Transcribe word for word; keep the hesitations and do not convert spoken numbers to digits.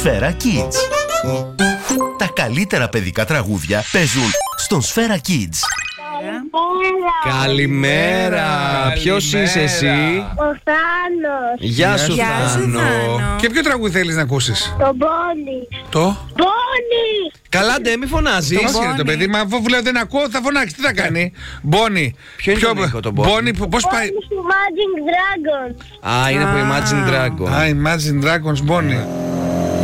Σφαίρα Kids. Τα καλύτερα παιδικά τραγούδια παίζουν στον Σφαίρα Kids. Καλημέρα. Ποιος είσαι εσύ? Ο Θάνος. Γεια σου, Γεια σου, Θάνο. Θάνο. Και ποιο τραγούδι θέλεις να ακούσεις? Το Μπόνι. Το? Μπόνι. Καλά, ντε, μη φωνάζεις. Όχι ρε το παιδί, μα αφού λέω δεν ακούω θα φωνάξει, τι θα κάνει? Μπόνι. Ποιο είναι το ήχο, το Μπόνι? Μπόνι, πώς πάει? Μπόνι του Imagine Dragons. Α, είναι από Imagine Dragon. Α, Imagine Dragons, Μπόνι.